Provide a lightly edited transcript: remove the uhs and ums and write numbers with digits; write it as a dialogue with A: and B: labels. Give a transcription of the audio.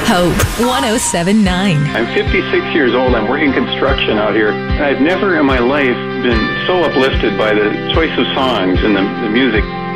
A: Hope 1079.
B: I'm 56 years old. I'm working construction out here. I've never in my life been so uplifted by the choice of songs and the music.